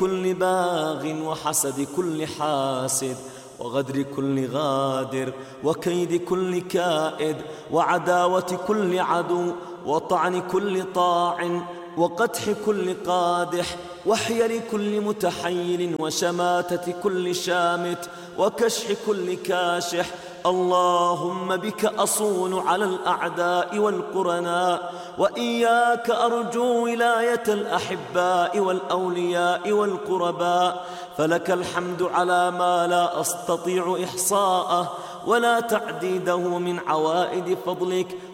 كل باغ وحسد كل حاسد وغدر كل غادر وكيد كل كائد وعداوة كل عدو وطعن كل طاعن وقدح كل قادح وحيل كل متحيل وشماتة كل شامت وكشح كل كاشح. اللهم بك أصون على الأعداء والقرناء، وإياك أرجو ولاية الأحباء والأولياء والقرباء، فلك الحمد على ما لا أستطيع إحصاءه ولا تعديده من عوائد فضلك